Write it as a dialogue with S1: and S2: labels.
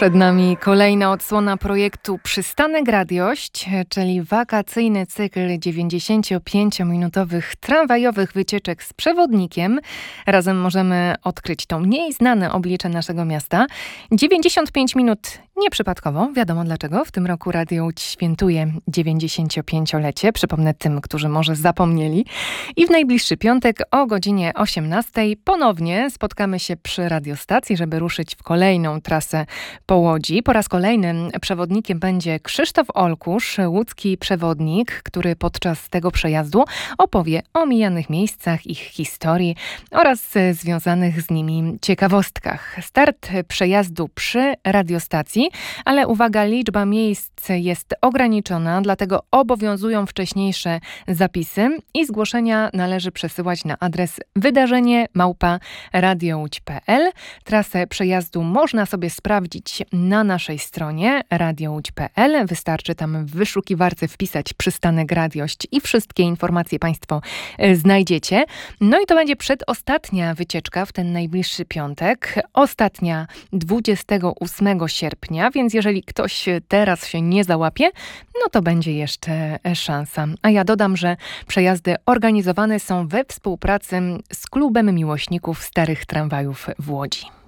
S1: Przed nami kolejna odsłona projektu Przystanek Radiość, czyli wakacyjny cykl 95-minutowych tramwajowych wycieczek z przewodnikiem. Razem możemy odkryć to mniej znane oblicze naszego miasta. 95 minut nieprzypadkowo, wiadomo dlaczego. W tym roku Radio Łódź świętuje 95-lecie. Przypomnę tym, którzy może zapomnieli. I w najbliższy piątek o godzinie 18 ponownie spotkamy się przy radiostacji, żeby ruszyć w kolejną trasę po Łodzi. Po raz kolejny przewodnikiem będzie Krzysztof Olkusz, łódzki przewodnik, który podczas tego przejazdu opowie o mijanych miejscach, ich historii oraz związanych z nimi ciekawostkach. Start przejazdu przy radiostacji, ale uwaga, liczba miejsc jest ograniczona, dlatego obowiązują wcześniejsze zapisy i zgłoszenia należy przesyłać na adres wydarzenie@radiołódź.pl. Trasę przejazdu można sobie sprawdzić na naszej stronie radiołódź.pl. Wystarczy tam w wyszukiwarce wpisać Przystanek Radiość i wszystkie informacje Państwo znajdziecie. No i to będzie przedostatnia wycieczka w ten najbliższy piątek. Ostatnia 28 sierpnia, więc jeżeli ktoś teraz się nie załapie, no to będzie jeszcze szansa. A ja dodam, że przejazdy organizowane są we współpracy z Klubem Miłośników Starych Tramwajów w Łodzi.